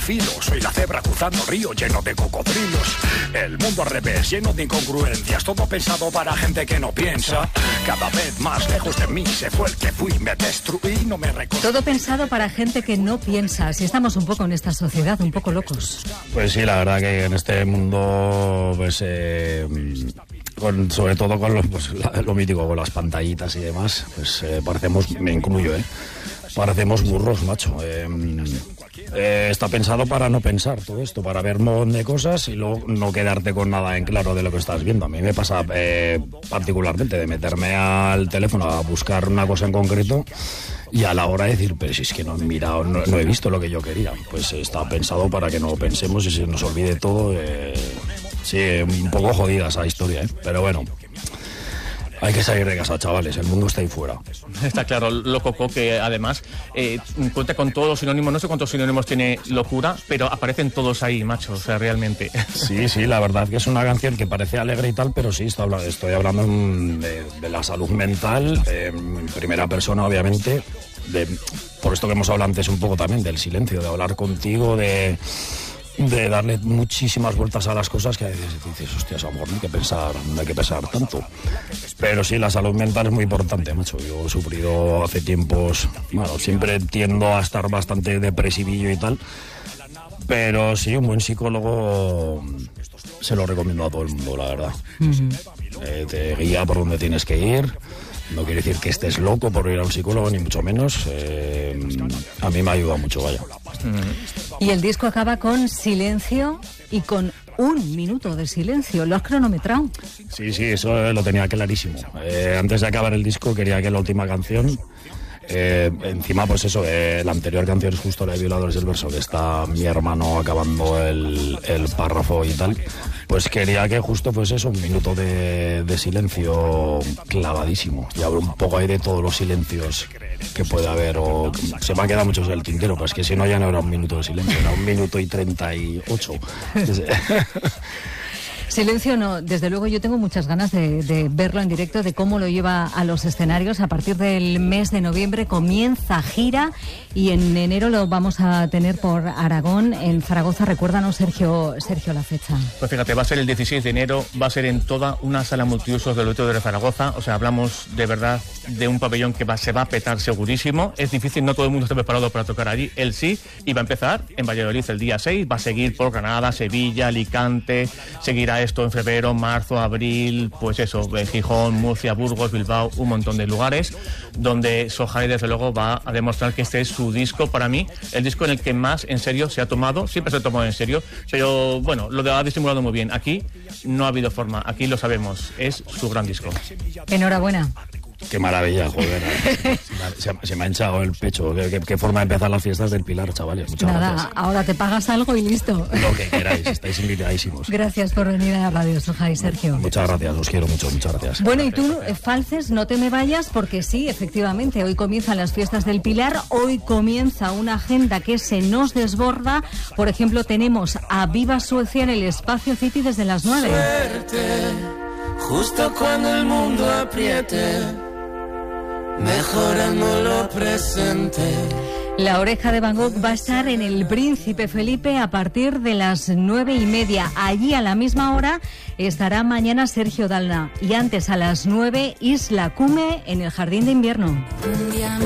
filo. Soy la cebra cruzando río lleno de cocodrilos. El mundo al revés, lleno de incongruencias. Todo pensado para gente que no piensa. Cada vez más lejos de mí se fue el que fui. Me destruí, no me reconocí. Todo pensado para gente que no piensa. Si estamos un poco en esta sociedad, un poco locos. Pues sí, la verdad que en este mundo, pues sobre todo con lo mítico, con las pantallitas y demás, pues parecemos, me incluyo, parecemos burros, macho. Está pensado para no pensar todo esto, para ver un montón de cosas y luego no quedarte con nada en claro de lo que estás viendo. A mí me pasa particularmente de meterme al teléfono a buscar una cosa en concreto y a la hora de decir, pero si es que no he mirado, no he visto lo que yo quería. Pues está pensado para que no pensemos y se nos olvide todo. Sí, un poco jodida esa historia, pero bueno. Hay que salir de casa, chavales, el mundo está ahí fuera. Está claro, lo coco que además cuenta con todos los sinónimos, no sé cuántos sinónimos tiene locura, pero aparecen todos ahí, macho, o sea, realmente. Sí, la verdad que es una canción que parece alegre y tal, pero sí, estoy hablando de la salud mental, en primera persona, obviamente, por esto que hemos hablado antes un poco también, del silencio, de hablar contigo, de darle muchísimas vueltas a las cosas que a veces dices, hostias, amor, no hay que pensar tanto. Pero sí, la salud mental es muy importante, macho. Yo he sufrido hace tiempos, bueno, siempre tiendo a estar bastante depresivillo y tal, pero sí, un buen psicólogo se lo recomiendo a todo el mundo, la verdad. Te guía por donde tienes que ir. No quiere decir que estés loco por ir a un psicólogo, ni mucho menos. A mí me ayuda mucho, vaya. Y el disco acaba con Silencio y con 1 minuto de silencio. ¿Lo has cronometrado? Sí, eso lo tenía clarísimo. Antes de acabar el disco quería que la última canción... encima, pues eso, la anterior canción es justo la de Violadores del Verso, que está mi hermano acabando el párrafo y tal. Pues quería que justo fuese eso, 1 minuto de silencio clavadísimo. Y hablo un poco ahí de todos los silencios que puede haber. O se me han quedado muchos del tintero, pero es que si no ya no era 1 minuto de silencio, era 1 minuto y 38. Silencio no, desde luego yo tengo muchas ganas de verlo en directo, de cómo lo lleva a los escenarios. A partir del mes de noviembre comienza gira y en enero lo vamos a tener por Aragón, en Zaragoza. Recuérdanos, Sergio, la fecha. Pues fíjate, va a ser el 16 de enero, va a ser en toda una sala multiusos del Auditorio de Zaragoza. O sea, hablamos de verdad de un pabellón que se va a petar segurísimo. Es difícil, no todo el mundo está preparado para tocar allí. Él sí, y va a empezar en Valladolid el día 6, va a seguir por Granada, Sevilla, Alicante, seguirá esto en febrero, marzo, abril, pues eso, Gijón, Murcia, Burgos, Bilbao, un montón de lugares donde Sojai desde luego va a demostrar que este es su disco, para mí, el disco en el que más en serio se ha tomado, siempre se ha tomado en serio, pero bueno, lo ha disimulado muy bien. Aquí no ha habido forma, aquí lo sabemos, es su gran disco. Enhorabuena. Qué maravilla, joder. Se me ha hinchado el pecho. Qué forma de empezar las fiestas del Pilar, chavales. Muchas gracias. Ahora te pagas algo y listo. Lo que queráis, estáis invitadísimos. Gracias por venir a Radio Sojai, Sergio. Muchas gracias, os quiero mucho, muchas gracias. Bueno, y tú, Falces, no te me vayas porque sí, efectivamente, hoy comienzan las fiestas del Pilar, hoy comienza una agenda que se nos desborda. Por ejemplo, tenemos a Viva Suecia en el Espacio City desde las 9. Suerte, justo cuando el mundo apriete, mejorando lo presente. La Oreja de Van Gogh va a estar en el Príncipe Felipe a partir de las 9:30. Allí a la misma hora estará mañana Sergio Dalma. Y antes a las 9, Isla Cume en el Jardín de Invierno.